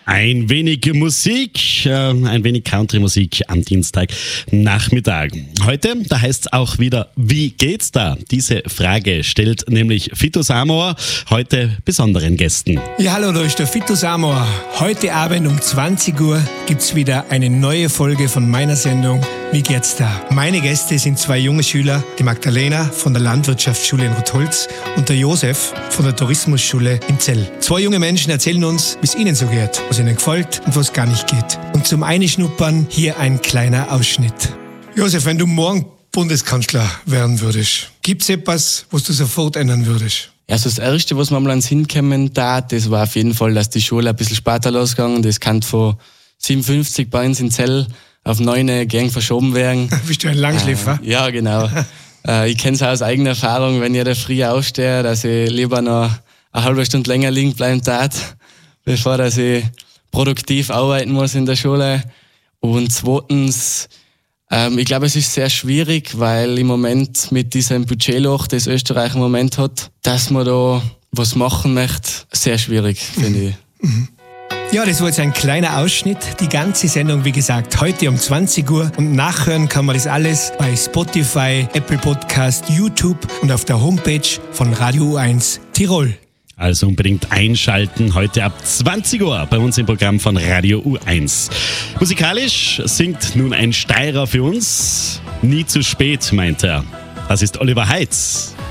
Ein wenig Musik, ein wenig Country-Musik am Dienstagnachmittag. Heute, da heißt es auch wieder, wie geht's da? Diese Frage stellt nämlich Fito Samoa heute besonderen Gästen. Ja, hallo, da ist der Fito Samoa. Heute Abend um 20 Uhr gibt's wieder eine neue Folge von meiner Sendung Wie geht's da? Meine Gäste sind zwei junge Schüler, die Magdalena von der Landwirtschaftsschule in Rotholz und der Josef von der Tourismusschule in Zell. Zwei junge Menschen erzählen uns, wie es ihnen so geht, was ihnen gefällt und was gar nicht geht. Und zum Einschnuppern hier ein kleiner Ausschnitt. Josef, wenn du morgen Bundeskanzler werden würdest, gibt's etwas, was du sofort ändern würdest? Also das Erste, was mir mal ans Hinkommen tat, das war auf jeden Fall, dass die Schule ein bisschen später losgegangen. Das kann von 57 bei uns in Zell auf 9 gern verschoben werden. Bist du ein Langschläfer? Ja, genau. Ich kenne es aus eigener Erfahrung, wenn ich da früh aufstehe, dass ich lieber noch eine halbe Stunde länger liegen bleiben tat, bevor dass ich produktiv arbeiten muss in der Schule. Und zweitens, ich glaube, es ist sehr schwierig, weil im Moment mit diesem Budgetloch, das Österreich im Moment hat, dass man da was machen möchte, sehr schwierig, finde ich. Ja, das war jetzt ein kleiner Ausschnitt. Die ganze Sendung, wie gesagt, heute um 20 Uhr. Und nachhören kann man das alles bei Spotify, Apple Podcast, YouTube und auf der Homepage von Radio U1 Tirol. Also unbedingt einschalten, heute ab 20 Uhr bei uns im Programm von Radio U1. Musikalisch singt nun ein Steirer für uns. Nie zu spät, meint er. Das ist Oliver Heitz.